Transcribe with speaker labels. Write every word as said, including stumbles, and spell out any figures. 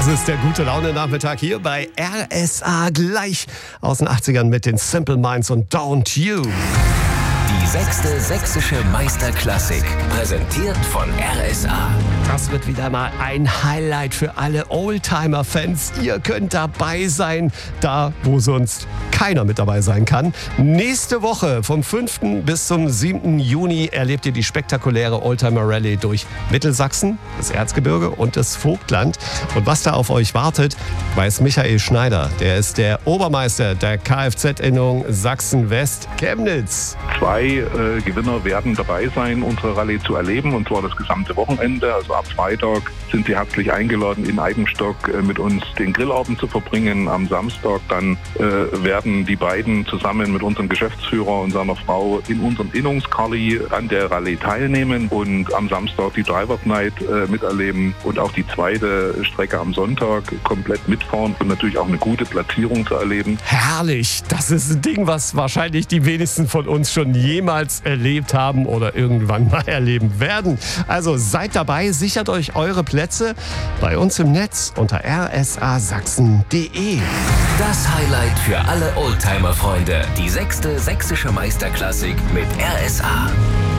Speaker 1: Das ist der gute Laune-Nachmittag hier bei R S A, gleich aus den achtzigern mit den Simple Minds und Don't You.
Speaker 2: Die sechste sächsische Meisterklassik, präsentiert von R S A.
Speaker 1: Das wird wieder mal ein Highlight für alle Oldtimer-Fans. Ihr könnt dabei sein, da wo sonst keiner mit dabei sein kann. Nächste Woche vom fünften bis zum siebten Juni erlebt ihr die spektakuläre Oldtimer-Rallye durch Mittelsachsen, das Erzgebirge und das Vogtland. Und was da auf euch wartet, weiß Michael Schneider. Der ist der Obermeister der Kfz-Innung Sachsen-West Chemnitz.
Speaker 3: Zwei äh, Gewinner werden dabei sein, unsere Rallye zu erleben, und zwar das gesamte Wochenende. Also ab Freitag sind sie herzlich eingeladen, in Eibenstock äh, mit uns den Grillabend zu verbringen. Am Samstag dann äh, werden die beiden zusammen mit unserem Geschäftsführer und seiner Frau in unserem Innungskarli an der Rallye teilnehmen und am Samstag die Drivers Night äh, miterleben und auch die zweite Strecke am Sonntag komplett mitfahren und natürlich auch eine gute Platzierung zu erleben.
Speaker 1: Herrlich, das ist ein Ding, was wahrscheinlich die wenigsten von uns schon jemals erlebt haben oder irgendwann mal erleben werden. Also seid dabei, sichert euch eure Plätze bei uns im Netz unter r s a sachsen punkt d e.
Speaker 2: Das Highlight für alle Oldtimer-Freunde. Die sechste sächsische Meisterklassik mit R S A.